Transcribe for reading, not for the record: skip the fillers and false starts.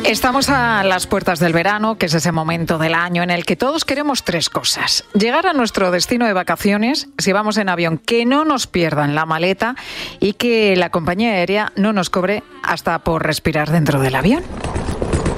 Estamos a las puertas del verano, que es ese momento del año en el que todos queremos tres cosas. Llegar a nuestro destino de vacaciones, si vamos en avión, que no nos pierdan la maleta y que la compañía aérea no nos cobre hasta por respirar dentro del avión.